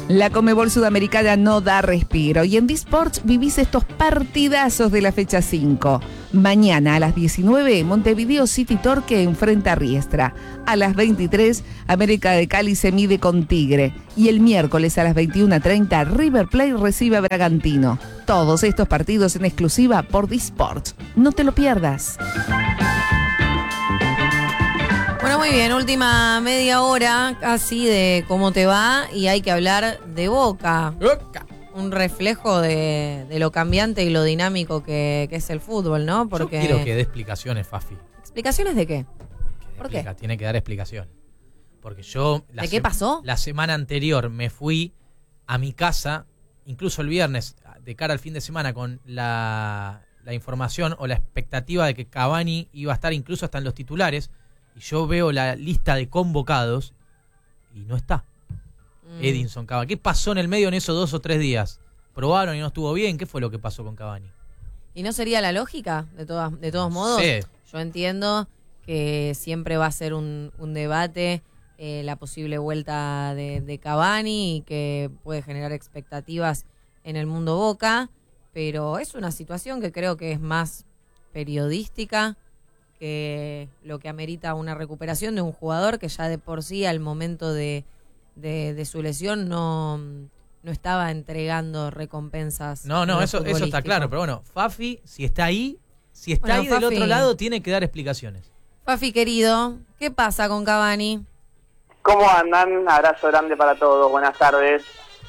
La Conmebol Sudamericana no da respiro y en D-Sports vivís estos partidazos de la fecha 5. Mañana a las 19, Montevideo City Torque enfrenta a Riestra. A las 23, América de Cali se mide con Tigre. Y el miércoles a las 21:30, River Plate recibe a Bragantino. Todos estos partidos en exclusiva por D-Sports. No te lo pierdas. Bueno, muy bien, última media hora casi de cómo te va y hay que hablar de Boca. Un reflejo de lo cambiante y lo dinámico que es el fútbol, ¿no? Porque yo quiero que dé explicaciones, Fafi. ¿Explicaciones de qué? ¿Por qué? Tiene que dar explicación. Porque yo... ¿De qué pasó? La semana anterior me fui a mi casa, incluso el viernes, de cara al fin de semana, con la información o la expectativa de que Cavani iba a estar incluso hasta en los titulares. Y yo veo la lista de convocados y no está. Edinson Cavani. ¿Qué pasó en el medio en esos 2 o 3 días? ¿Probaron y no estuvo bien? ¿Qué fue lo que pasó con Cavani? ¿Y no sería la lógica, de todos modos? Sí. Yo entiendo que siempre va a ser un debate la posible vuelta de Cavani y que puede generar expectativas en el mundo Boca, pero es una situación que creo que es más periodística que lo que amerita una recuperación de un jugador que ya de por sí al momento de su lesión no estaba entregando recompensas. No, eso está claro, pero bueno, Fafi, si está ahí Fafi, del otro lado, tiene que dar explicaciones. Fafi, querido, ¿qué pasa con Cavani? ¿Cómo andan? Abrazo grande para todos, buenas tardes.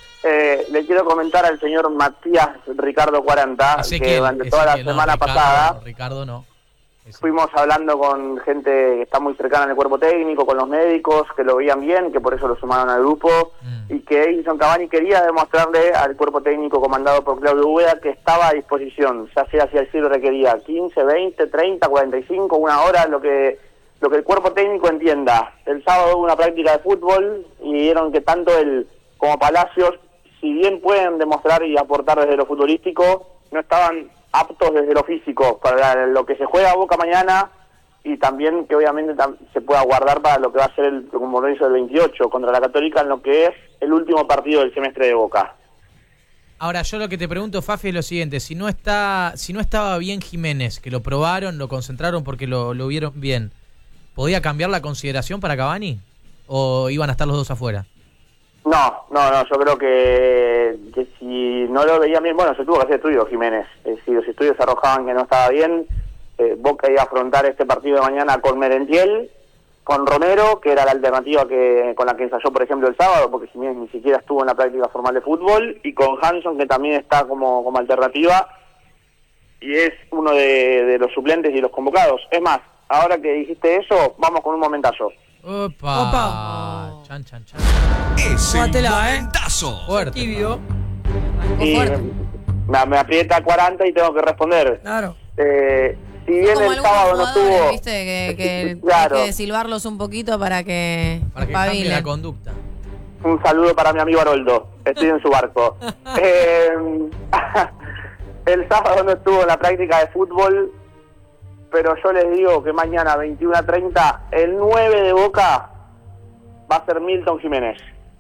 Le quiero comentar al señor Matías Ricardo 40, que durante toda la semana pasada... Ricardo no. Fuimos hablando con gente que está muy cercana en el cuerpo técnico, con los médicos, que lo veían bien, que por eso lo sumaron al grupo, y que Edinson Cavani quería demostrarle al cuerpo técnico comandado por Claudio Ubeda que estaba a disposición, ya sea si así lo requería, 15, 20, 30, 45, una hora, lo que el cuerpo técnico entienda. El sábado hubo una práctica de fútbol y vieron que tanto él como Palacios, si bien pueden demostrar y aportar desde lo futbolístico, no estaban aptos desde lo físico para lo que se juega a Boca mañana y también que obviamente se pueda guardar para lo que va a ser el compromiso del 28 contra la Católica en lo que es el último partido del semestre de Boca. Ahora, yo lo que te pregunto, Fafi, es lo siguiente: si no estaba bien Jiménez, que lo probaron, lo concentraron porque lo vieron bien, ¿podía cambiar la consideración para Cavani? ¿O iban a estar los dos afuera? No, yo creo que si no lo veía bien, bueno, se tuvo que hacer estudios Jiménez, si los estudios arrojaban que no estaba bien, Boca iba a afrontar este partido de mañana con Merentiel, con Romero, que era la alternativa con la que ensayó, por ejemplo, el sábado, porque Jiménez ni siquiera estuvo en la práctica formal de fútbol, y con Hanson, que también está como alternativa, y es uno de los suplentes y los convocados. Es más, ahora que dijiste eso, vamos con un momentazo. ¡Opa! Chan. Es el momentazo. Fuerte. Tibio. Y me aprieta 40 y tengo que responder. Claro. Si bien el sábado no estuvo... ¿Viste? Que claro, hay que silbarlos un poquito para que cambie la conducta. Un saludo para mi amigo Haroldo, estoy en su barco. El sábado no estuvo en la práctica de fútbol, pero yo les digo que mañana 21:30 el 9 de Boca va a ser Milton Jiménez.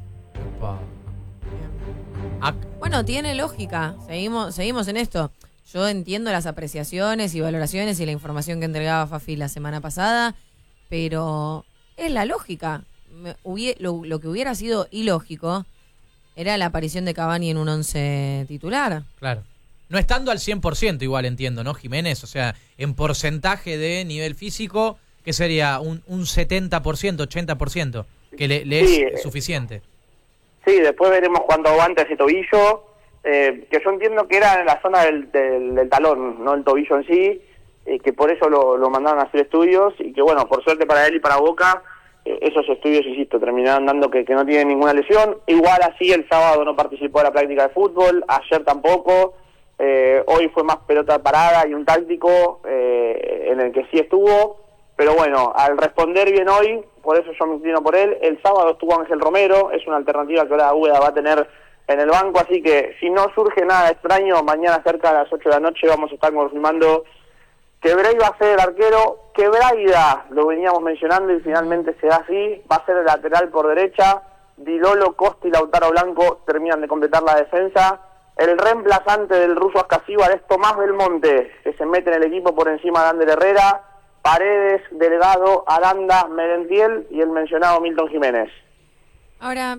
Bueno, tiene lógica. Seguimos en esto. Yo entiendo las apreciaciones y valoraciones y la información que entregaba Fafi la semana pasada, pero es la lógica. Lo que hubiera sido ilógico era la aparición de Cavani en un 11 titular. Claro. No estando al 100% igual, entiendo, ¿no, Jiménez? O sea, en porcentaje de nivel físico, ¿qué sería? Un 70%, 80%, que le es suficiente. Sí, después veremos cuando aguanta ese tobillo, que yo entiendo que era en la zona del talón, no el tobillo en sí, que por eso lo mandaron a hacer estudios, y que bueno, por suerte para él y para Boca, esos estudios, insisto, terminaron dando que no tiene ninguna lesión. Igual así el sábado no participó de la práctica de fútbol, ayer tampoco. Hoy fue más pelota parada y un táctico en el que sí estuvo, pero bueno, al responder bien hoy, por eso yo me inclino por él. El sábado estuvo Ángel Romero, es una alternativa que ahora Ubeda va a tener en el banco, así que si no surge nada extraño, mañana cerca de las 8 de la noche vamos a estar confirmando que Bray va a ser el arquero, que Braida, lo veníamos mencionando y finalmente se da así, va a ser el lateral por derecha, Di Lolo, Costa y Lautaro Blanco terminan de completar la defensa. El reemplazante del ruso Ascasíbar es Tomás Belmonte, que se mete en el equipo por encima de Ander Herrera, Paredes, Delgado, Aranda, Merentiel y el mencionado Milton Jiménez. Ahora,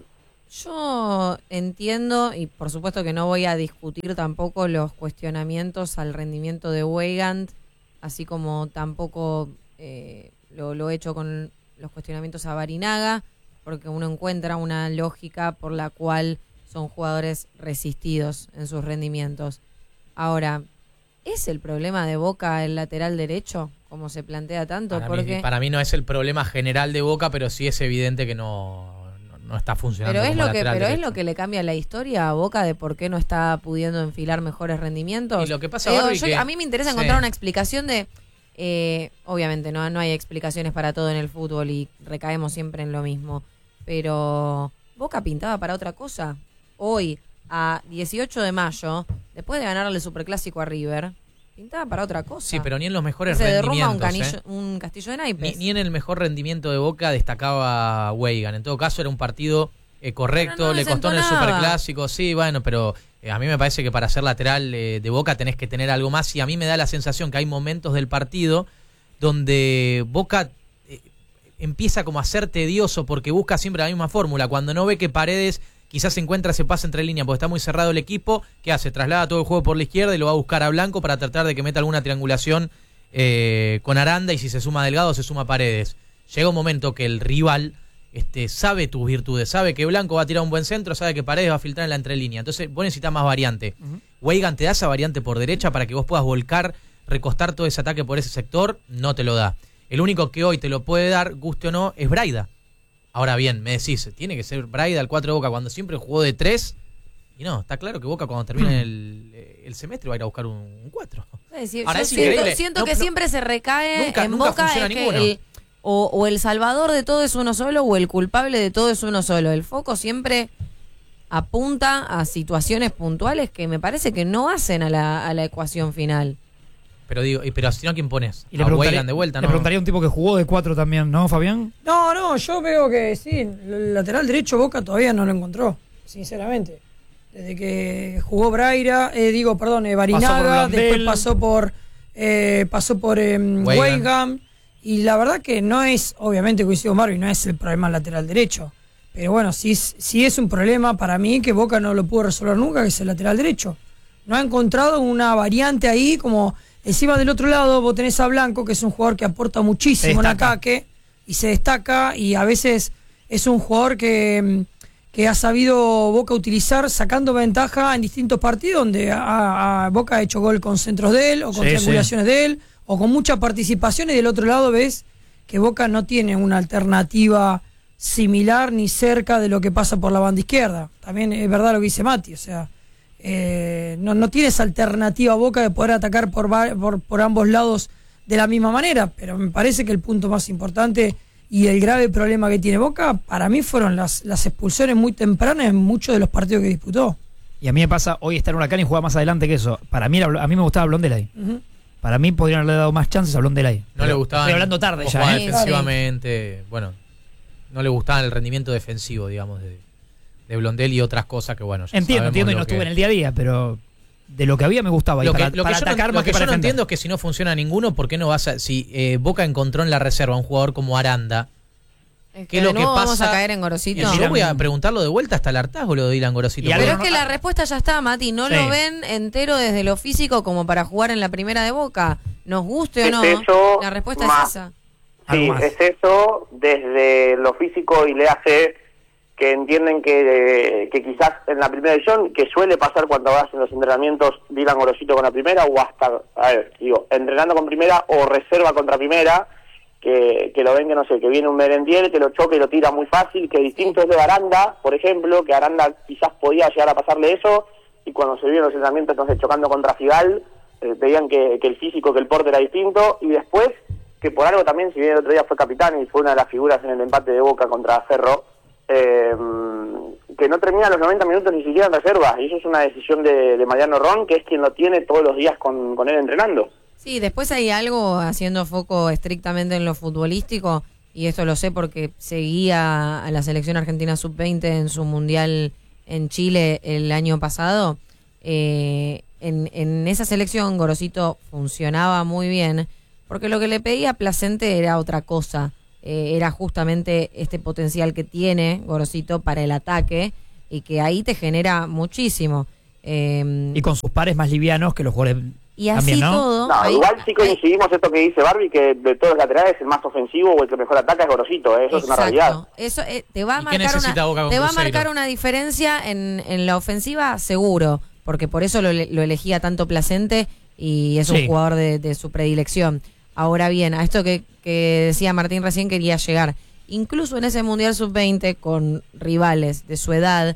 yo entiendo, y por supuesto que no voy a discutir tampoco los cuestionamientos al rendimiento de Weigand, así como tampoco lo he hecho con los cuestionamientos a Barinaga, porque uno encuentra una lógica por la cual son jugadores resistidos en sus rendimientos. Ahora, ¿es el problema de Boca el lateral derecho, como se plantea tanto? Para mí no es el problema general de Boca, pero sí es evidente que no está funcionando. Pero es lo que le cambia la historia a Boca de por qué no está pudiendo enfilar mejores rendimientos. Y lo que pasa, Barbie, a mí me interesa encontrar una explicación de... obviamente no hay explicaciones para todo en el fútbol y recaemos siempre en lo mismo, pero Boca pintaba para otra cosa. Hoy, a 18 de mayo, después de ganarle el Superclásico a River, pintaba para otra cosa. Sí, pero ni en los mejores se rendimientos. derrumba un castillo de naipes. Ni en el mejor rendimiento de Boca destacaba Weigand. En todo caso, era un partido correcto, no le costó en el Superclásico. Sí, bueno, pero a mí me parece que para ser lateral de Boca tenés que tener algo más. Y a mí me da la sensación que hay momentos del partido donde Boca empieza como a ser tedioso porque busca siempre la misma fórmula. Cuando no ve que Paredes quizás se encuentra ese pase entre líneas porque está muy cerrado el equipo, ¿qué hace? Traslada todo el juego por la izquierda y lo va a buscar a Blanco para tratar de que meta alguna triangulación con Aranda, y si se suma Delgado se suma Paredes. Llega un momento que el rival sabe tus virtudes, sabe que Blanco va a tirar un buen centro, sabe que Paredes va a filtrar en la entrelínea, entonces vos necesitas más variante. Weigand te da esa variante por derecha para que vos puedas volcar, recostar todo ese ataque por ese sector, no te lo da. El único que hoy te lo puede dar, guste o no, es Braida. Ahora bien, me decís, tiene que ser Braida el 4 de Boca cuando siempre jugó de 3. Y no, está claro que Boca cuando termine el semestre va a ir a buscar un 4. Ahora es increíble. Siento que siempre se recae en Boca es que o el salvador de todo es uno solo o el culpable de todo es uno solo. El foco siempre apunta a situaciones puntuales que me parece que no hacen a la ecuación final. Pero digo, pero si no, ¿quién pones? Y le preguntaría de vuelta, ¿no? Le preguntaría a un tipo que jugó de 4 también, ¿no, Fabián? No, yo veo que sí, el lateral derecho Boca todavía no lo encontró, sinceramente. Desde que jugó Barinaga, después pasó por Weigand, y la verdad que no es, obviamente coincido con Marvin, no es el problema del lateral derecho. Pero bueno, sí es un problema para mí que Boca no lo pudo resolver nunca, que es el lateral derecho. No ha encontrado una variante ahí como... Encima del otro lado vos tenés a Blanco, que es un jugador que aporta muchísimo en ataque y se destaca, y a veces es un jugador que ha sabido Boca utilizar sacando ventaja en distintos partidos donde Boca ha hecho gol con centros de él o con triangulaciones de él o con mucha participación, y del otro lado ves que Boca no tiene una alternativa similar ni cerca de lo que pasa por la banda izquierda. También es verdad lo que dice Mati, o sea... no tienes alternativa a Boca de poder atacar por ambos lados de la misma manera, pero me parece que el punto más importante y el grave problema que tiene Boca para mí fueron las expulsiones muy tempranas en muchos de los partidos que disputó. Y a mí me pasa hoy estar en Huracán y jugar más adelante que eso. Para mí, a mí me gustaba Blondelay. Para mí podrían haberle dado más chances a Blondelay. No le gustaba. Estoy hablando tarde ya. Defensivamente, bueno, no le gustaba el rendimiento defensivo, digamos, de Blondel y otras cosas que, bueno, entiendo y no estuve en el día a día, pero de lo que había me gustaba. Lo que yo no entiendo es que si no funciona ninguno, ¿por qué no vas a...? Si Boca encontró en la reserva a un jugador como Aranda, ¿qué es lo que pasa? Vamos a caer en Gorosito. Yo voy a preguntarlo de vuelta hasta el hartazgo lo de Dylan Gorosito. Pero es que la respuesta ya está, Mati. No lo ven entero desde lo físico como para jugar en la primera de Boca. Nos guste o no, la respuesta es esa. Sí, es eso desde lo físico, y le hace... que entienden que quizás en la primera división, que suele pasar cuando vas en los entrenamientos, Dylan Gorosito con la primera, o hasta, entrenando con primera o reserva contra primera, que lo ven que no sé, que viene un Merentiel, que lo choca y lo tira muy fácil, que distinto es de Aranda, por ejemplo, que Aranda quizás podía llegar a pasarle eso, y cuando se vieron los entrenamientos, entonces chocando contra Figal, veían que el físico, que el porte era distinto, y después, que por algo también, si bien el otro día fue capitán y fue una de las figuras en el empate de Boca contra Ferro, que no termina los 90 minutos ni siquiera en reserva, y eso es una decisión de Mariano Ron, que es quien lo tiene todos los días con él entrenando. Sí, después hay algo, haciendo foco estrictamente en lo futbolístico, y esto lo sé porque seguía a la selección argentina sub-20 en su mundial en Chile el año pasado, en esa selección Gorosito funcionaba muy bien, porque lo que le pedía Placente era otra cosa, era justamente este potencial que tiene Gorosito para el ataque y que ahí te genera muchísimo. Y con sus pares más livianos que los jugadores Y así también, ¿no? todo. No, igual sí coincidimos esto que dice Barbie, que de todos los laterales el más ofensivo o el que mejor ataca es Gorosito, eso es una realidad. Eso te va a ¿Y qué marcar necesita Boca con te va a Cruzeiro? marcar una diferencia en la ofensiva, seguro, porque por eso lo elegía tanto Placente y es un Sí. jugador de su predilección. Ahora bien, a esto que decía Martín recién quería llegar. Incluso en ese Mundial Sub-20 con rivales de su edad,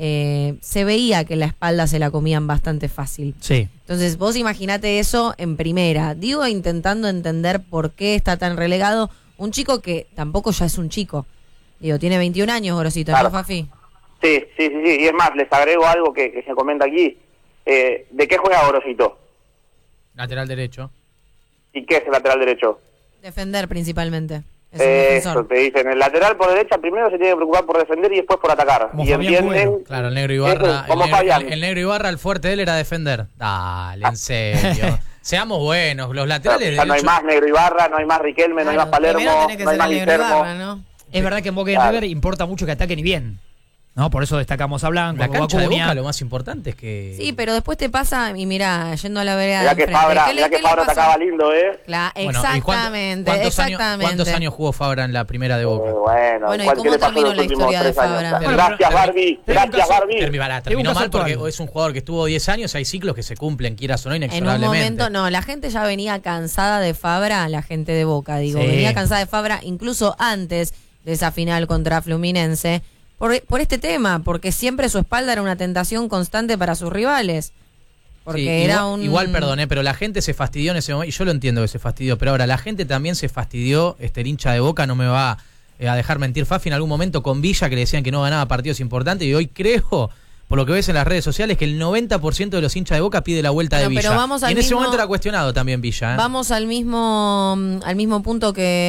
se veía que la espalda se la comían bastante fácil. Sí. Entonces vos imaginate eso en primera. Digo, intentando entender por qué está tan relegado un chico que tampoco ya es un chico. Digo, tiene 21 años, Gorosito, Claro. ¿no, Fafi? Sí. Y es más, les agrego algo que se comenta aquí. ¿De qué juega Gorosito? Lateral derecho. ¿Y qué es el lateral derecho? Defender principalmente. Es un Eso defensor. te dicen, el lateral por derecha primero se tiene que preocupar por defender y después por atacar. Como Y Fabián entienden... Cubero. Claro, el negro Ibarra. Eso, como Fabián. El negro Ibarra, el fuerte de él era defender. Dale, en serio. Seamos buenos. Los laterales Ya no hay derechos- más Negro Ibarra, no hay más Riquelme, no hay más Claro, Palermo, primero tenés que no hay ser más el negro Guillermo. Ibarra, ¿no? Es verdad que en Boca y en Claro. River importa mucho que ataquen y bien. ¿No? Por eso destacamos a Blanco, La a cancha de Acuña. Boca lo más importante es que... Sí, pero después te pasa, y mirá, yendo a la vereda Mirá de que enfrente, Fabra, ¿qué le Fabra pasó? atacaba lindo, Claro, Bueno, ¿y exactamente, exactamente. ¿Cuántos años jugó Fabra en la primera de Boca? Bueno, ¿y ¿qué cómo le pasó terminó los la últimos historia de 3 años? Fabra? Bueno, Gracias, pero- Barbie. tengo un Gracias, caso- Barbie. Terminó caso mal porque actual. es un jugador que estuvo 10 años, hay ciclos que se cumplen, quieras o no, En un inexorablemente. momento, no, la gente ya venía cansada de Fabra, la gente de Boca, digo, Sí. venía cansada de Fabra incluso antes de esa final contra Fluminense, por este tema, porque siempre su espalda era una tentación constante para sus rivales. Porque Sí, era igual, un... igual, perdoné, pero la gente se fastidió en ese momento, y yo lo entiendo que se fastidió, pero ahora la gente también se fastidió, el hincha de Boca no me va a dejar mentir, Fafi, en algún momento con Villa, que le decían que no ganaba partidos importantes, y hoy creo, por lo que ves en las redes sociales, que el 90% de los hinchas de Boca pide la vuelta de Bueno, Villa. pero vamos Y al en ese mismo- momento era cuestionado también Villa. Vamos al mismo punto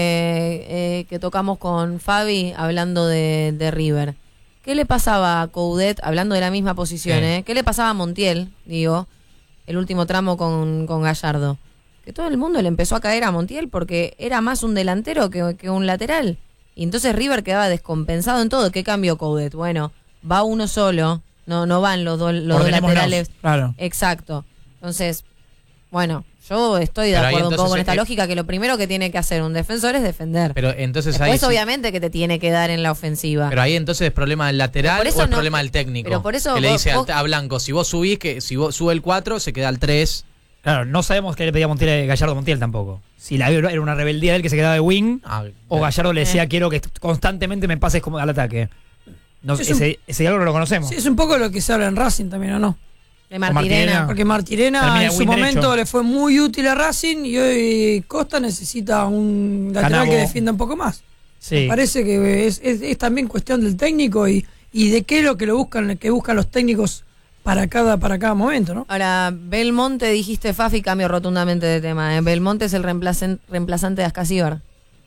que tocamos con Fabi hablando de River. ¿Qué le pasaba a Coudet, hablando de la misma posición, Sí. ¿Qué le pasaba a Montiel, digo, el último tramo con Gallardo? Que todo el mundo le empezó a caer a Montiel porque era más un delantero que un lateral. Y entonces River quedaba descompensado en todo. ¿Qué cambió Coudet? Bueno, va uno solo, no van los dos Ordenémonos, laterales. claro. Exacto. Entonces, bueno, yo estoy de Pero ahí acuerdo un poco entonces, con esta lógica que lo primero que tiene que hacer un defensor es defender. Pero entonces Después, ahí sí- obviamente, que te tiene que dar en la ofensiva. Pero ahí entonces es problema del Pero lateral por eso o es no- problema del técnico. pero por eso que le vos- dice vos- a Blanco, si vos subís, que si vos sube el 4, se queda al 3. Claro, no sabemos qué le pedía Montiel a Gallardo Montiel tampoco. Si era una rebeldía de él que se quedaba de wing, o Gallardo le decía quiero que constantemente me pases como al ataque. No, Es ese diálogo no lo conocemos. Sí, es un poco lo que se habla en Racing también, ¿o no? de Martirena. Martirena. Porque Martirena Termina en de su win momento derecho. le fue muy útil a Racing y hoy Costa necesita un lateral Canavo. que defienda un poco más. Sí. Me parece que es también cuestión del técnico y de qué es lo que buscan los técnicos para cada momento, ¿no? Ahora, Belmonte, dijiste, Fafi, cambio rotundamente de tema. Belmonte es el reemplazante de Ascasíbar.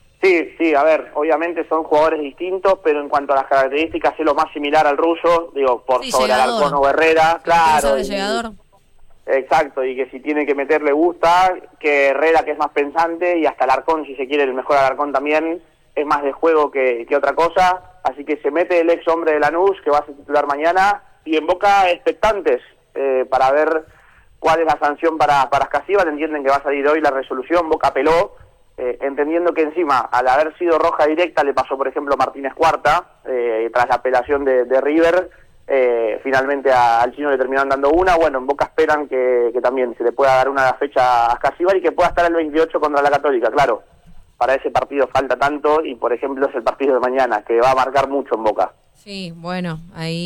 Sí, a ver, obviamente son jugadores distintos, pero en cuanto a las características es lo más similar al ruso, digo, por Sí, sobre llegador. Alarcón o Herrera, claro. ¿Quiere ser de llegador? Exacto, y que si tiene que meter le gusta, que Herrera que es más pensante y hasta Alarcón, si se quiere, el mejor Alarcón también, es más de juego que otra cosa, así que se mete el ex hombre de Lanús, que va a ser titular mañana, y en Boca expectantes para ver cuál es la sanción para Ascasíbar. Entienden que va a salir hoy la resolución, Boca apeló, entendiendo que encima, al haber sido roja directa, le pasó por ejemplo Martínez Cuarta, tras la apelación de River, finalmente al chino le terminaron dando una. Bueno, en Boca esperan que también se le pueda dar una fecha a Ascasíbar y que pueda estar el 28 contra la Católica, claro. Para ese partido falta tanto y por ejemplo es el partido de mañana, que va a marcar mucho en Boca. Sí, bueno,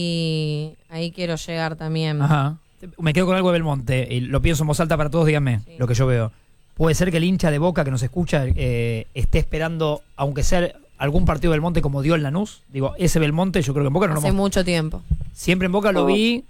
ahí quiero llegar también. Ajá. Me quedo con algo de Belmonte y lo pienso en voz alta para todos, díganme Sí. lo que yo veo. Puede ser que el hincha de Boca que nos escucha esté esperando, aunque sea algún partido de Belmonte como dio en Lanús. Digo, ese Belmonte yo creo que en Boca no lo Hace hemos... mucho tiempo. Siempre en Boca lo vi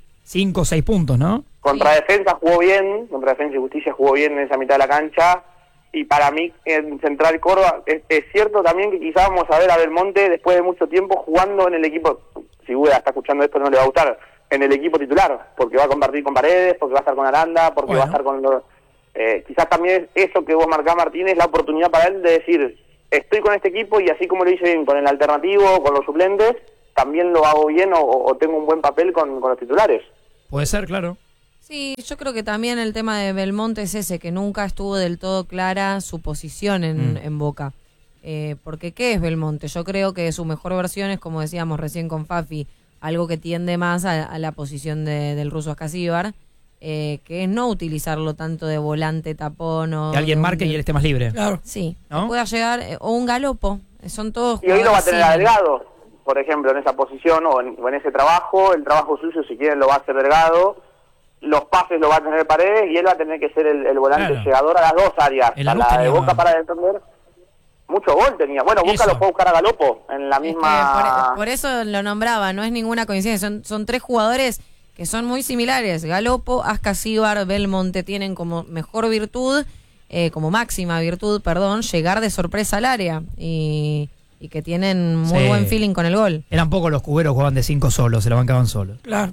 5 o 6 puntos, ¿no? Contra Defensa jugó bien, contra Defensa y Justicia jugó bien en esa mitad de la cancha y para mí en Central Córdoba es cierto también que quizás vamos a ver a Belmonte después de mucho tiempo jugando en el equipo, si Buda está escuchando esto no le va a gustar, en el equipo titular, porque va a compartir con Paredes, porque va a estar con Aranda, porque va a estar con los... quizás también eso que vos marcás, Martín, es la oportunidad para él de decir, estoy con este equipo y así como lo hice bien con el alternativo, con los suplentes, también lo hago bien o tengo un buen papel con los titulares. Puede ser, claro. Sí, yo creo que también el tema de Belmonte es ese, que nunca estuvo del todo clara su posición en Boca. Porque ¿qué es Belmonte? Yo creo que su mejor versión es, como decíamos recién con Fafi, algo que tiende más a la posición del ruso Ascasíbar, que es no utilizarlo tanto de volante, tapón o... Que alguien marque y él esté más libre. Claro. Sí, ¿no? pueda llegar, o un Galopo, son todos... Y hoy lo va a tener a jugadores Delgado, por ejemplo, en esa posición o en ese trabajo, el trabajo suyo si quieren lo va a hacer Delgado, los pases lo va a tener Paredes y él va a tener que ser el volante llegador a las dos áreas, En a la de Boca para defender. Mucho gol tenía. Bueno, Boca lo puede buscar a Galopo en la misma... por eso lo nombraba, no es ninguna coincidencia, son tres jugadores que son muy similares. Galopo, Ascasíbar, Belmonte tienen como mejor virtud, como máxima virtud, perdón, llegar de sorpresa al área y que tienen muy buen feeling con el gol. Eran pocos los cuberos, jugaban de 5 solos, se la bancaban solos. Claro.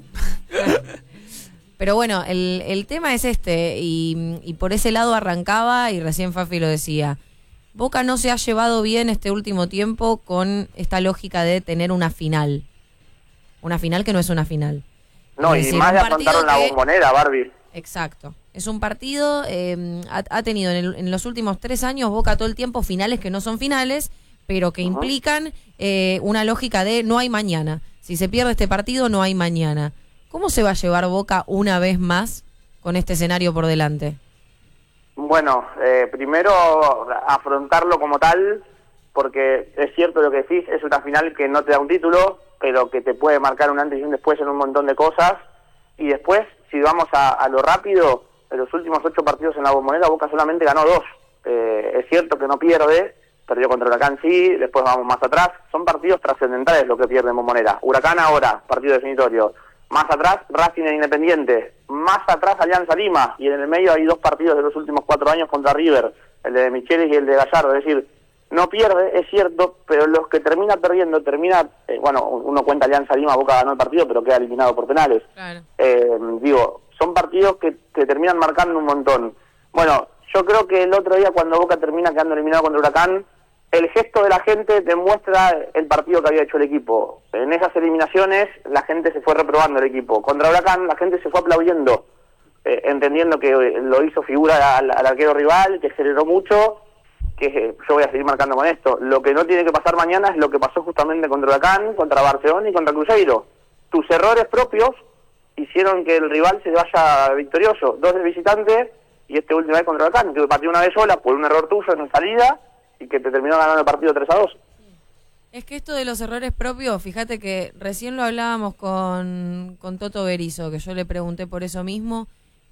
Pero bueno, el tema es este, y por ese lado arrancaba, y recién Fafi lo decía. Boca no se ha llevado bien este último tiempo con esta lógica de tener una final. Una final que no es una final. No, es y decir, más un le partido afrontaron la Bombonera, Barbie. Exacto. Es un partido, ha tenido en los últimos 3 años Boca todo el tiempo finales que no son finales, pero que implican una lógica de no hay mañana. Si se pierde este partido, no hay mañana. ¿Cómo se va a llevar Boca una vez más con este escenario por delante? Bueno, primero afrontarlo como tal, porque es cierto lo que decís, es una final que no te da un título, pero que te puede marcar un antes y un después en un montón de cosas. Y después, si vamos a lo rápido, en los últimos 8 partidos en la Bombonera, Boca solamente ganó 2. Es cierto que no pierde, perdió contra Huracán sí, después vamos más atrás. Son partidos trascendentales lo que pierde en Bombonera. Huracán ahora, partido definitorio. Más atrás, Racing e Independiente. Más atrás, Alianza Lima. Y en el medio hay 2 partidos de los últimos 4 años contra River. El de Michelis y el de Gallardo. Es decir, no pierde, es cierto, pero los que termina perdiendo, bueno, uno cuenta Alianza Lima, Boca ganó el partido, pero queda eliminado por penales. Claro. Son partidos que terminan marcando un montón. Bueno, yo creo que el otro día cuando Boca termina quedando eliminado contra Huracán, el gesto de la gente demuestra el partido que había hecho el equipo. En esas eliminaciones la gente se fue reprobando el equipo. Contra Huracán la gente se fue aplaudiendo, entendiendo que lo hizo figura al arquero rival, que aceleró mucho, que yo voy a seguir marcando con esto. Lo que no tiene que pasar mañana es lo que pasó justamente contra Huracán, contra Barcelona y contra Cruzeiro. Tus errores propios hicieron que el rival se vaya victorioso. 2 de visitante y este último vez contra Huracán, que partió una vez sola por un error tuyo en salida y que te terminó ganando el partido 3-2. Es que esto de los errores propios, fíjate que recién lo hablábamos con Toto Berizzo, que yo le pregunté por eso mismo,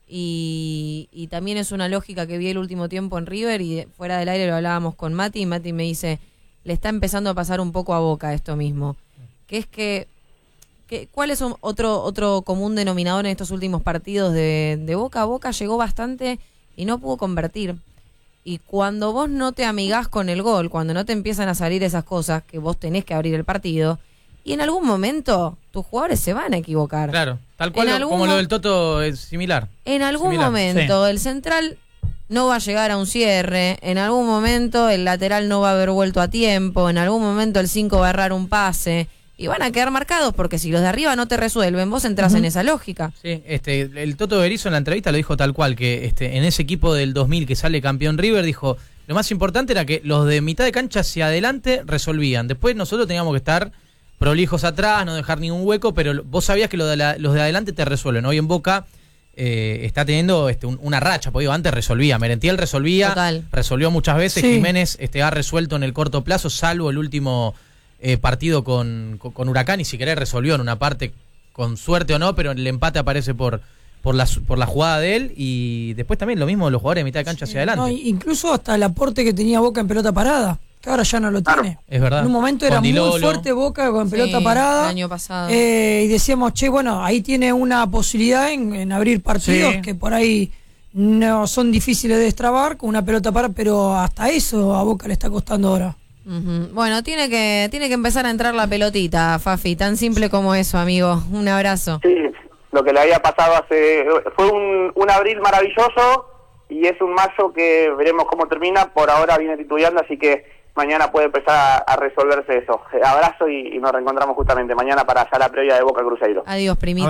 y también es una lógica que vi el último tiempo en River, y fuera del aire lo hablábamos con Mati, y Mati me dice, le está empezando a pasar un poco a Boca esto mismo, que es que ¿cuál es otro común denominador en estos últimos partidos de Boca? Boca llegó bastante y no pudo convertir. Y cuando vos no te amigás con el gol, cuando no te empiezan a salir esas cosas, que vos tenés que abrir el partido, y en algún momento tus jugadores se van a equivocar. Claro, tal cual como lo del Toto es similar. En algún momento el central no va a llegar a un cierre, en algún momento el lateral no va a haber vuelto a tiempo, en algún momento el 5 va a errar un pase, y van a quedar marcados porque si los de arriba no te resuelven, vos entras en esa lógica. Sí, el Toto Berizzo en la entrevista lo dijo tal cual, que en ese equipo del 2000 que sale campeón River, dijo, lo más importante era que los de mitad de cancha hacia adelante resolvían. Después nosotros teníamos que estar prolijos atrás, no dejar ningún hueco, pero vos sabías que los de adelante te resuelven. Hoy en Boca está teniendo una racha, porque antes resolvía, Merentiel resolvía, resolvió muchas veces, sí. Jiménez ha resuelto en el corto plazo, salvo el último partido con Huracán, y si querés resolvió en una parte con suerte o no, pero el empate aparece por la jugada de él, y después también lo mismo los jugadores de mitad de cancha hacia adelante. No, incluso hasta el aporte que tenía Boca en pelota parada, que ahora ya no lo tiene. Es verdad. En un momento era muy fuerte Boca con pelota parada. El año pasado. Y decíamos, bueno, ahí tiene una posibilidad en abrir partidos que por ahí no son difíciles de destrabar con una pelota para, pero hasta eso a Boca le está costando ahora. Bueno, tiene que empezar a entrar la pelotita, Fafi, tan simple como eso, amigo. Un abrazo. Sí, lo que le había pasado fue un abril maravilloso y es un mayo que veremos cómo termina. Por ahora viene titubeando, así que mañana puede empezar a resolverse eso. Abrazo y nos reencontramos justamente mañana para ya la previa de Boca Cruzeiro. Adiós, primito.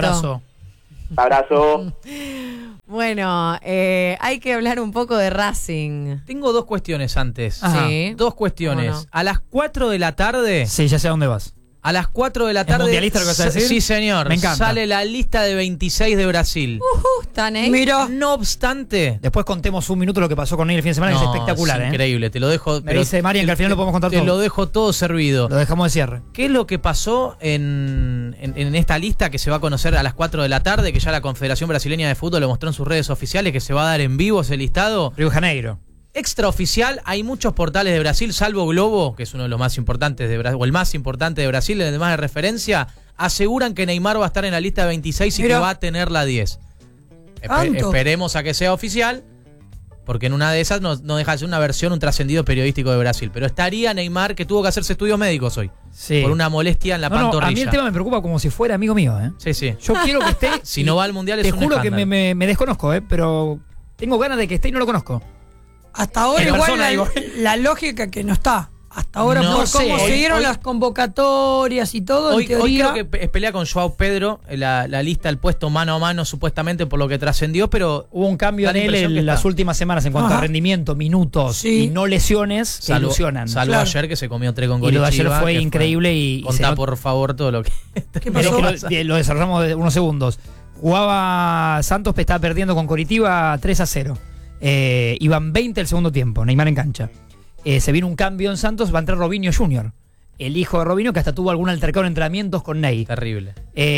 Abrazo. Bueno, hay que hablar un poco de Racing. Tengo dos cuestiones antes. Sí. Dos cuestiones. ¿Cómo no? A las 4 de la tarde. Sí, ya sé a dónde vas. A las 4 de la ¿Es tarde. mundialista lo que vas a decir? Sí, señor. Me encanta. Sale la lista de 26 de Brasil. ¿Están ahí? Mira, No obstante. Después contemos un minuto lo que pasó con él el fin de semana, que es espectacular, es increíble, te lo dejo. Me dice Marian que al final lo podemos contar Te todo. lo dejo todo servido. Lo dejamos de cierre. ¿Qué es lo que pasó en esta lista que se va a conocer a las 4 de la tarde? Que ya la Confederación Brasileña de Fútbol lo mostró en sus redes oficiales, que se va a dar en vivo ese listado. Río de Janeiro. Extraoficial, hay muchos portales de Brasil, salvo Globo, que es uno de los más importantes de Brasil, o el más importante de Brasil, el demás de referencia, aseguran que Neymar va a estar en la lista de 26 y Mira. que va a tener la 10. Esperemos a que sea oficial, porque en una de esas no deja de ser una versión, un trascendido periodístico de Brasil. Pero estaría Neymar, que tuvo que hacerse estudios médicos hoy, Sí. por una molestia en la pantorrilla. A mí el tema me preocupa como si fuera amigo mío, ¿eh? Sí, sí. Yo quiero que esté. Si no va al Mundial es Te un juro que escándalo. me desconozco, pero tengo ganas de que esté y no lo conozco. hasta ahora En igual persona, digo. la lógica que no está. Hasta ahora, No por sé, cómo se dieron hoy- las convocatorias y todo, Hoy en teoría. creo que pelea con Joao Pedro, la lista, el puesto mano a mano, supuestamente por lo que trascendió, pero Hubo un cambio da la en él impresión que en las está. últimas semanas en cuanto Ajá. a rendimiento, minutos Sí. y no lesiones que ilusionan. Salvo Claro. ayer que se comió 3 con Y lo de ayer Coritiba, fue que increíble y Contá, se not- por favor, todo lo que... ¿Qué Mirá pasó? que lo desarrollamos de unos segundos. Jugaba Santos, estaba perdiendo con Coritiba 3-0. Iban 20 el segundo tiempo, Neymar en cancha. Se viene un cambio en Santos, va a entrar Robinho Jr., el hijo de Robinho, que hasta tuvo algún altercado en entrenamientos con Ney. Terrible.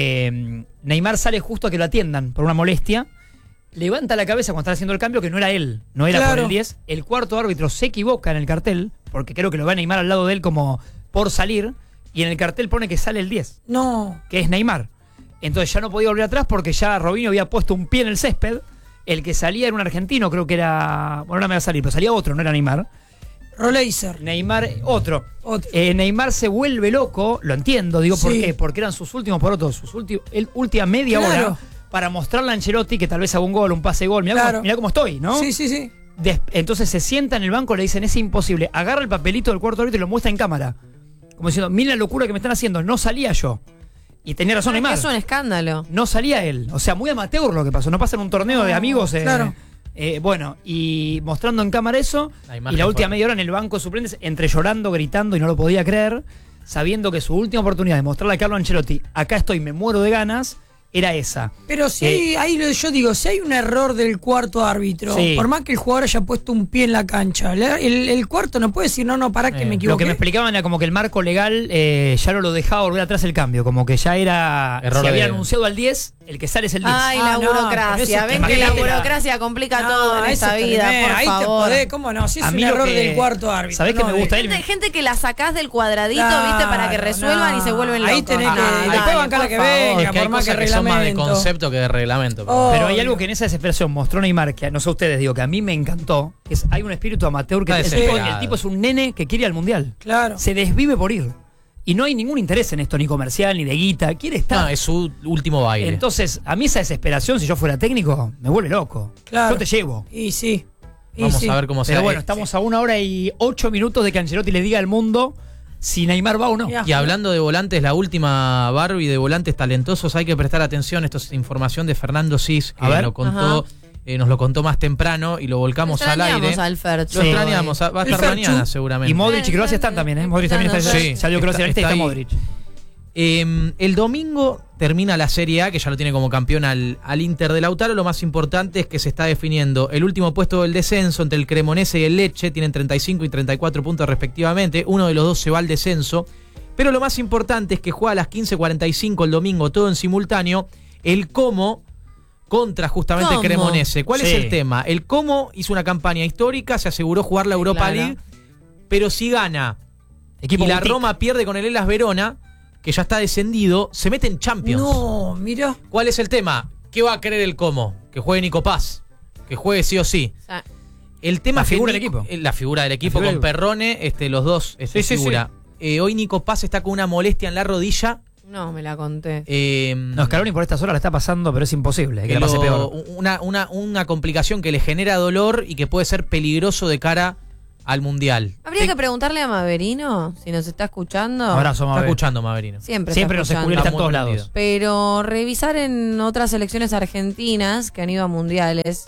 Neymar sale justo a que lo atiendan por una molestia. Levanta la cabeza cuando está haciendo el cambio, que no era él, no era por Claro. el 10. El cuarto árbitro se equivoca en el cartel, porque creo que lo va a Neymar al lado de él como por salir, y en el cartel pone que sale el 10, No. que es Neymar. Entonces ya no podía volver atrás porque ya Robinho había puesto un pie en el césped. El que salía era un argentino, creo que era... Bueno, no me va a salir, pero salía otro, no era Neymar. Roleiser. Neymar, otro. Otro. Neymar se vuelve loco, lo entiendo, digo, ¿por Sí. qué? Porque eran sus últimos porotos, última media Claro. hora para mostrarle a Ancelotti que tal vez haga un gol, un pase de gol. Mirá, Claro. mirá cómo estoy, ¿no? Sí, sí, sí. Entonces se sienta en el banco, le dicen, es imposible. Agarra el papelito del cuarto árbitro y lo muestra en cámara. Como diciendo, mira la locura que me están haciendo, no salía yo. Y tenía razón Neymar. Es un escándalo. No salía él. O sea, muy amateur lo que pasó. No pasa en un torneo de amigos. claro. Bueno, y mostrando en cámara eso. La Y imagen la última fuerte. media hora en el banco de suplentes, entre llorando, gritando y no lo podía creer, sabiendo que su última oportunidad de mostrarle a Carlo Ancelotti, acá estoy, me muero de ganas, era esa. Pero si yo digo, si hay un error del cuarto árbitro, Sí. por más que el jugador haya puesto un pie en la cancha, el cuarto no puede decir, no, pará que me Lo equivoqué. que me explicaban era como que el marco legal ya no lo dejaba volver atrás el cambio, como que ya era. Error si había de- anunciado al 10, el que sale es el 10. Ay, Ah, la no, pero burocracia. eso Ven que la imagínate burocracia complica todo en eso esta es vida, tremendo. por Ahí te favor. podés, ¿cómo no? Si es A un mí lo error que- del cuarto árbitro. ¿Sabés qué no, me gusta él? Gente que la sacás del cuadradito, Claro, ¿viste? Para que resuelvan y se vuelven locos. ahí tenés que- No, después dale, bancar la por que favor. venga. Es que hay por más cosas que que son más de reglamento. concepto que de reglamento. Oh. Pero hay algo que en esa desesperación mostró Neymar, que no sé ustedes, digo, que a mí me encantó, que es, hay un espíritu amateur que Está el desesperado. tipo es un nene que quiere ir al mundial. Claro. Se desvive por ir. Y no hay ningún interés en esto, ni comercial, ni de guita. Quiere estar. No, es su último baile. Entonces, a mí esa desesperación, si yo fuera técnico, me vuelve loco. Claro. Yo te llevo. Y sí. Y Vamos sí. a ver cómo se Pero bueno, estamos a 1 hora y 8 minutos de que Ancelotti le diga al mundo si Neymar va o no. Ya. Y hablando de volantes, la última Barbie de volantes talentosos, hay que prestar atención. Esto es información de Fernando Sis, que A ver. lo contó, nos lo contó más temprano y lo volcamos al aire. Extrañamos al Fercho. Lo Sí. extrañamos, va a El estar Ferchu. mañana seguramente. Y Modric y Croacia están también, ¿eh? Modric también está. Sí, Salió Croacia en la lista y está está ahí. Modric. El domingo termina la Serie A, que ya lo tiene como campeón al Inter de Lautaro. Lo más importante es que se está definiendo el último puesto del descenso entre el Cremonese y el Lecce. Tienen 35 y 34 puntos respectivamente. Uno de los dos se va al descenso. Pero lo más importante es que juega a las 15:45 el domingo, todo en simultáneo, el Como contra justamente ¿Cómo? Cremonese. ¿Cuál es Sí. el tema? El Como hizo una campaña histórica, se aseguró jugar la Europa claro. League, pero si gana Equipo y la boutique. Roma pierde con el Hellas Verona, que ya está descendido, se mete en Champions. No, mira. ¿Cuál es el tema? ¿Qué va a querer el Como? Que juegue Nico Paz, que juegue sí o sí. Ah, El tema La es que figura del Nico- equipo. La figura del equipo figura con del- Perrone, los dos Sí, sí, figura. Hoy Nico Paz está con una molestia en la rodilla. no, me la conté. No, Scaloni por estas horas la está pasando, pero es imposible que que la pase peor. una complicación que le genera dolor y que puede ser peligroso de cara al Mundial. Habría que preguntarle a Maverino si nos está escuchando. Abrazo, Está Mabe. escuchando, Maverino. Siempre Los está escuela escuchando. está en muy todos prendido. lados. Pero revisar en otras selecciones argentinas que han ido a mundiales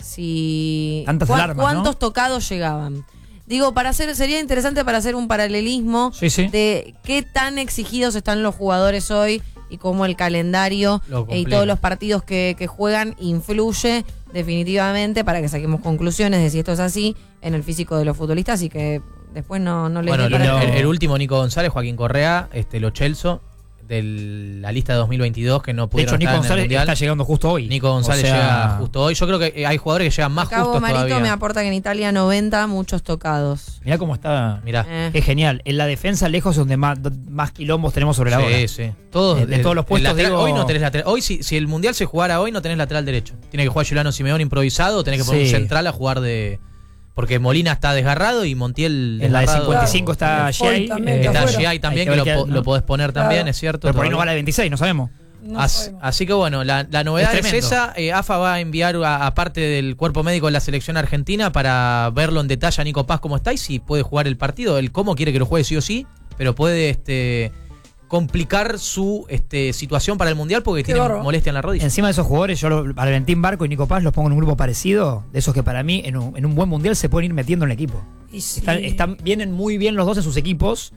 si Tantas alarmas, cuántos ¿no? tocados llegaban. Digo, sería interesante para hacer un paralelismo Sí, sí. de qué tan exigidos están los jugadores hoy y cómo el calendario Lo y complica. todos los partidos que juegan influye definitivamente para que saquemos conclusiones de si esto es así en el físico de los futbolistas y que después no les Bueno, dé para el último Nico González, Joaquín Correa, Lo Celso, de la lista de 2022 que no De pudieron hecho, Nico estar en el González Mundial. está llegando justo hoy. Nico González O sea, llega justo hoy. Yo creo que hay jugadores que llegan más Cabo justos Marito todavía. me aporta que en Italia 90 muchos tocados. Mirá cómo está. Mirá. Es genial. En la defensa, lejos es donde más quilombos tenemos sobre la hora. Sí, sí. Todos, De todos los el puestos, lateral- digo- hoy no tenés lateral. Hoy, si el Mundial se jugara hoy, no tenés lateral derecho. Tiene que jugar Juliano Simeone improvisado o tenés que poner un Sí. central a jugar de... Porque Molina está desgarrado y Montiel En la de desgarrado. 55 está Foy Shea. también Está afuera. Giai también, Hay que que ver lo, qué- lo podés poner Claro. también, es cierto. Pero por ahí no va todavía. la de 26, no sabemos. No Así, sabemos. así que bueno, la novedad Es es, tremendo. esa. AFA va a enviar a parte del cuerpo médico de la selección argentina para verlo en detalle a Nico Paz cómo está y si puede jugar el partido. Él cómo quiere que lo juegue sí o sí, pero puede complicar su situación para el Mundial porque Qué tiene bárbaro. molestia en la rodilla. Encima de esos jugadores, yo Valentín Barco y Nico Paz los pongo en un grupo parecido, de esos que para mí en un buen mundial se pueden ir metiendo en el equipo. Y sí. Vienen muy bien los dos en sus equipos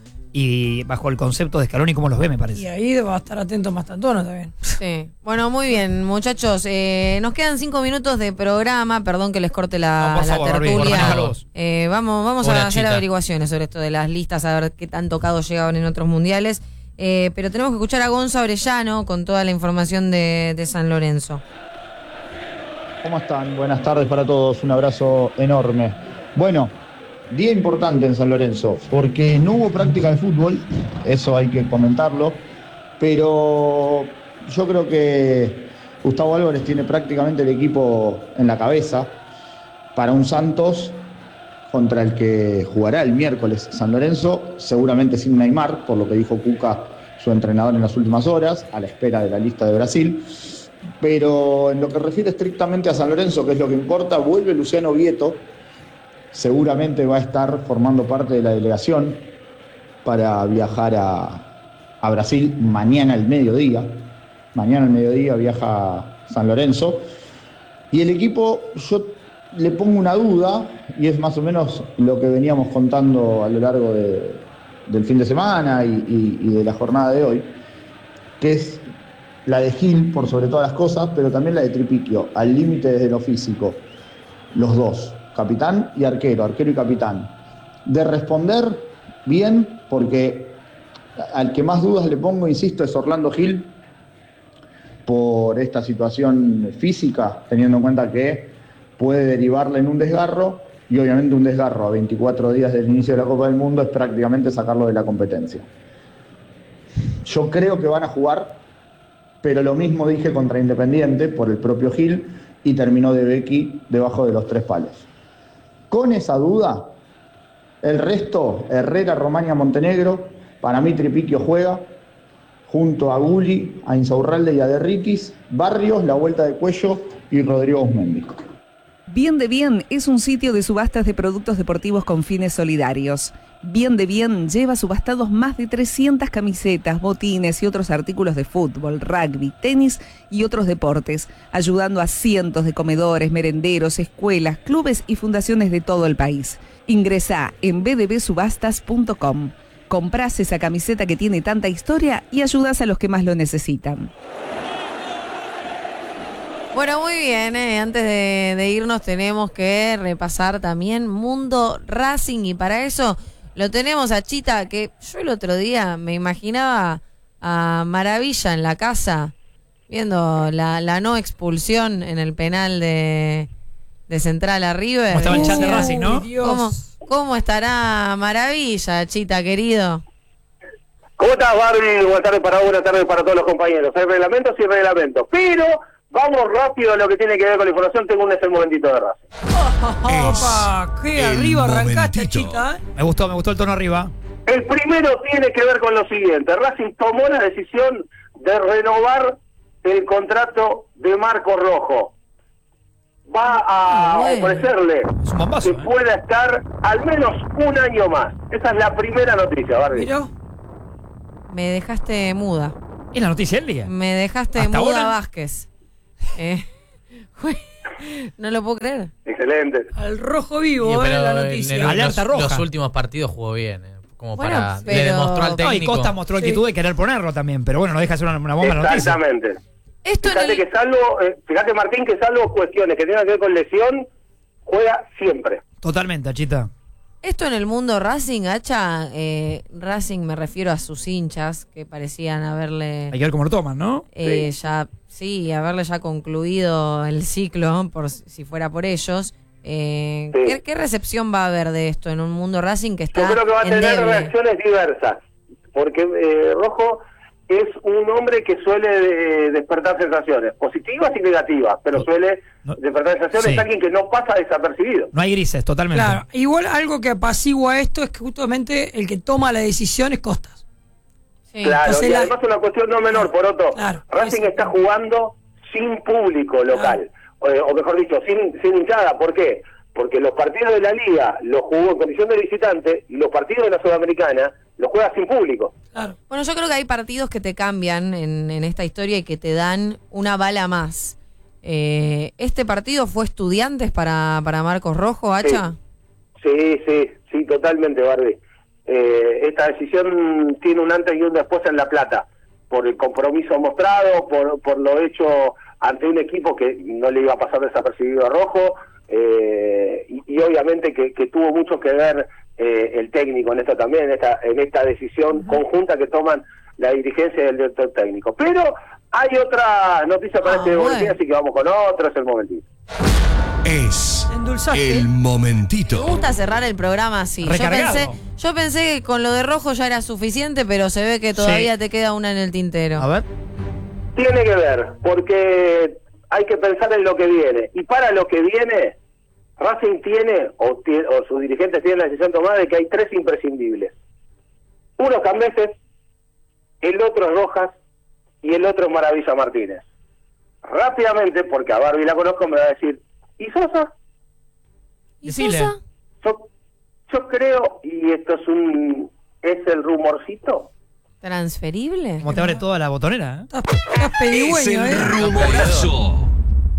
y bajo el concepto de Scaloni cómo los ve, me Y parece. ahí va a estar atento Mastantuono también. Sí. Bueno, muy bien, muchachos. Nos quedan 5 minutos de programa. Perdón que les corte la, No, por la favor, Barbie, tertulia. manejalo vos. Vamos Una a hacer chita. averiguaciones sobre esto de las listas, a ver qué tan tocados llegaban en otros mundiales. Pero tenemos que escuchar a Gonza Orellano con toda la información de San Lorenzo. ¿Cómo están? Buenas tardes para todos, un abrazo enorme. Bueno, día importante en San Lorenzo, porque no hubo práctica de fútbol, eso hay que comentarlo, pero yo creo que Gustavo Álvarez tiene prácticamente el equipo en la cabeza para un Santos contra el que jugará el miércoles San Lorenzo, seguramente sin Neymar, por lo que dijo Cuca, su entrenador en las últimas horas, a la espera de la lista de Brasil. Pero en lo que refiere estrictamente a San Lorenzo, que es lo que importa, vuelve Luciano Vieto, seguramente va a estar formando parte de la delegación para viajar a Brasil mañana al mediodía. Mañana al mediodía viaja San Lorenzo. Y el equipo, yo le pongo una duda, y es más o menos lo que veníamos contando a lo largo del fin de semana y de la jornada de hoy, que es la de Gil por sobre todas las cosas, pero también la de Tripiquio, al límite desde lo físico, los dos, capitán y arquero y capitán. De responder bien, porque al que más dudas le pongo, insisto, es Orlando Gil, por esta situación física, teniendo en cuenta que puede derivarle en un desgarro, y obviamente un desgarro a 24 días del inicio de la Copa del Mundo es prácticamente sacarlo de la competencia. Yo creo que van a jugar, pero lo mismo dije contra Independiente por el propio Gil y terminó de Becky debajo de los 3 palos. Con esa duda, el resto, Herrera, Romania, Montenegro, para mí Tripiquio juega, junto a Gulli, a Insaurralde y a Derriquis, Barrios, La Vuelta de Cuello y Rodrigo Guzmendi. Bien de Bien es un sitio de subastas de productos deportivos con fines solidarios. Bien de Bien lleva subastados más de 300 camisetas, botines y otros artículos de fútbol, rugby, tenis y otros deportes, ayudando a cientos de comedores, merenderos, escuelas, clubes y fundaciones de todo el país. Ingresá en bdbsubastas.com. Comprás esa camiseta que tiene tanta historia y ayudás a los que más lo necesitan. Bueno, muy bien, antes de irnos tenemos que repasar también Mundo Racing y para eso lo tenemos a Chita, que yo el otro día me imaginaba a Maravilla en la casa viendo la no expulsión en el penal de Central a River. Como estaba el chat de Racing, ¿no? Dios. ¿Cómo estará Maravilla, Chita, querido? ¿Cómo estás, Barbie? Buenas tardes para vos, buenas tardes para todos los compañeros. Hay reglamentos y reglamentos. Pero Vamos rápido a lo que tiene que ver con la información. Tengo un momentito de Racing. Opa, qué arriba arrancaste, momentito. chica. Me gustó el tono arriba. El primero tiene que ver con lo siguiente. Racing tomó la decisión de renovar el contrato de Marcos Rojo. Va a ofrecerle Es un bombazo, que pueda estar al menos un año más. Esa es la primera noticia, Barbie. Miró. Me dejaste muda. ¿Es la noticia del día? Me dejaste ¿Hasta muda, ahora? Vázquez. No lo puedo creer. Excelente. Al rojo vivo, Y, pero la en noticia. Alerta roja. los últimos partidos jugó bien. Como Bueno, para. pero- Le demostró al No, y técnico. Costa mostró actitud de querer ponerlo también, pero bueno, no deja de ser una bomba la noticia. Exactamente. Esto en Fíjate el, que fíjate Martín, que salvo cuestiones que tengan que ver con lesión, juega siempre. Totalmente, Achita. esto en el mundo Racing, Hacha, Racing me refiero a sus hinchas que parecían haberle Hay que ver cómo lo toman, ¿no? haberle ya concluido el ciclo, por si fuera por ellos. ¿Qué recepción va a haber de esto en un mundo Racing que está Yo creo que va a tener endeble? reacciones diversas, porque Rojo es un hombre que suele despertar sensaciones, positivas y negativas, pero suele despertar sensaciones. Sí. Es alguien que no pasa desapercibido. No hay grises, totalmente. Claro, igual algo que apacigua esto es que justamente el que toma la decisión es Costas. Sí. Claro, Entonces y la- además una cuestión no menor, por otro, Claro, Racing eso. está jugando sin público local, o mejor dicho, sin hinchada. ¿Por qué? Porque los partidos de la Liga los jugó en condición de visitante y los partidos de la Sudamericana los juega sin público. Claro. Bueno, yo creo que hay partidos que te cambian en esta historia y que te dan una bala más. ¿Este partido fue Estudiantes para Marcos Rojo, Hacha? Sí, totalmente, Barbie. Esta decisión tiene un antes y un después en La Plata, por el compromiso mostrado, por lo hecho ante un equipo que no le iba a pasar desapercibido a Rojo, y obviamente que tuvo mucho que ver el técnico en esto también, en esta decisión conjunta que toman la dirigencia y el director técnico. Pero hay otra noticia para este boletín, bueno. así que vamos con otro, es el momentito. Es Endulzaste. el Me momentito. gusta cerrar el programa así. Recargado. Yo pensé que con lo de Rojo ya era suficiente, pero se ve que todavía te queda una en el tintero. A ver. Tiene que ver, porque hay que pensar en lo que viene. Y para lo que viene, Racing tiene, o sus dirigentes tienen la decisión tomada de que hay tres imprescindibles. Uno es Cambeses, el otro es Rojas y el otro es Maravilla Martínez. Rápidamente, porque a Barbie la conozco, me va a decir, ¿y Sosa? ¿Y Decile. Sosa? Yo creo, y esto es el rumorcito, ¿Transferible? Como te abre toda la botonera, ¿eh? Estás Es pedigüeño, el rumorazo.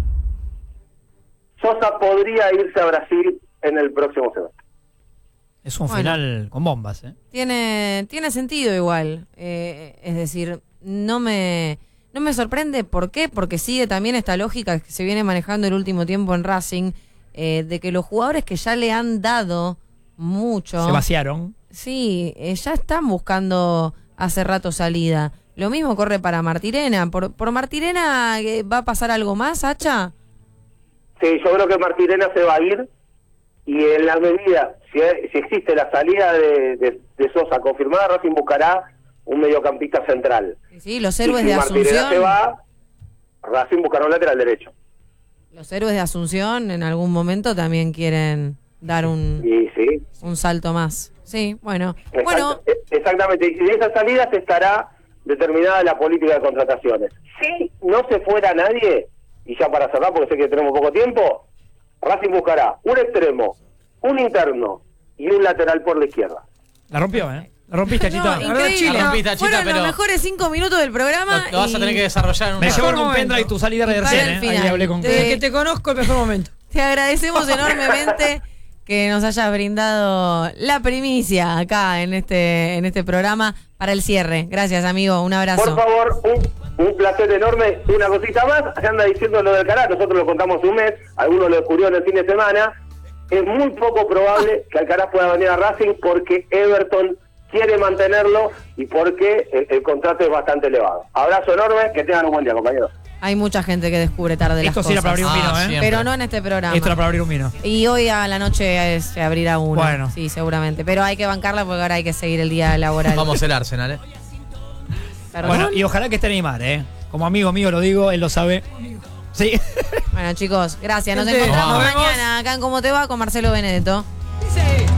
Sosa podría irse a Brasil en el próximo semestre. Es un Bueno. final con bombas, ¿eh? Tiene sentido igual. Es decir, no me sorprende. ¿Por qué? Porque sigue también esta lógica que se viene manejando el último tiempo en Racing, de que los jugadores que ya le han dado mucho, Se vaciaron. sí, ya están buscando hace rato salida. Lo mismo corre para Martirena. ¿Por Martirena va a pasar algo más, Hacha? Sí, yo creo que Martirena se va a ir, y en la medida, si existe la salida de Sosa confirmada, Racing buscará un mediocampista central. Sí, los Y héroes si de Martirena Asunción. se va, Racing buscará un lateral derecho. Los héroes de Asunción en algún momento también quieren dar un Y sí, salto más. Sí, bueno. Bueno, exactamente. Y de esas salidas estará determinada la política de contrataciones. Si no se fuera nadie, y ya para cerrar, porque sé que tenemos poco tiempo, Racing buscará un extremo, un interno y un lateral por la izquierda. La rompió, ¿eh? La rompiste, no, Achita. increíble. La rompiste, Achita, Fueron pero- los mejores 5 minutos del programa. Lo vas a tener que desarrollar en un Me rato. llevo en un momento. pendrive tu salida de Y para recién, el ¿eh? final. Ahí hablé con... Desde que te conozco, el mejor momento. Te agradecemos enormemente que nos hayas brindado la primicia acá en este programa para el cierre. Gracias, amigo. Un abrazo. Por favor, un placer enorme. Una cosita más, se anda diciendo lo del Alcaraz, nosotros lo contamos un mes, algunos lo descubrieron el fin de semana. Es muy poco probable que Alcaraz pueda venir a Racing porque Everton quiere mantenerlo y porque el contrato es bastante elevado. Abrazo enorme, que tengan un buen día, compañeros. Hay mucha gente que descubre tarde las Esto sí era cosas. para abrir un vino, ¿eh? siempre. Pero no en este programa. Esto era para abrir un vino. Y hoy a la noche se abrirá uno. Bueno. Sí, seguramente. Pero hay que bancarla porque ahora hay que seguir el día laboral. Vamos el Arsenal, ¿Perdón? Bueno, y ojalá que esté Neymar, ¿eh? Como amigo mío lo digo, él lo sabe. Sí. Bueno, chicos, gracias. Nos Gente, encontramos nos vemos. mañana acá en Cómo Te Va con Marcelo Benedetto. Dice